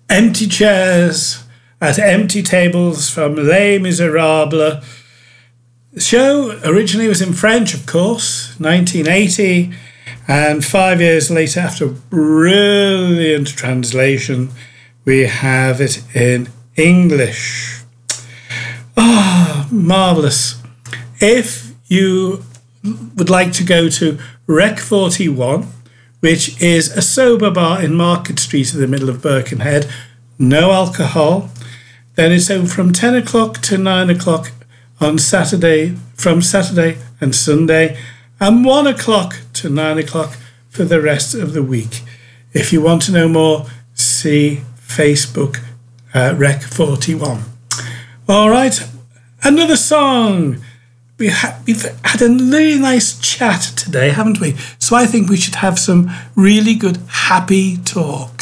Empty chairs at empty tables from Les Miserables. The show originally was in French, of course, 1980, and 5 years later, after a brilliant translation, we have it in English. Ah, marvellous. If you would like to go to Rec 41, which is a sober bar in Market Street in the middle of Birkenhead, no alcohol, then it's open from 10 o'clock to 9 o'clock on Saturday, from Saturday and Sunday, and 1 o'clock to 9 o'clock for the rest of the week. If you want to know more, see Facebook Rec 41. All right, another song. We've had a really nice chat today, haven't we? So I think we should have some really good happy talk.